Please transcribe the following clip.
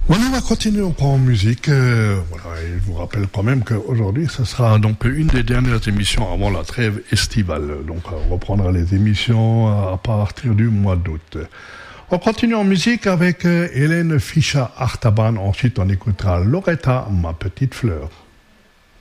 Voilà, on va continuer en musique. Voilà, et je vous rappelle quand même qu'aujourd'hui, ce sera donc une des dernières émissions avant la trêve estivale. Donc, on reprendra les émissions à partir du mois d'août. On continue en musique avec Hélène Fischer-Artaban. Ensuite, on écoutera Loretta, ma petite fleur.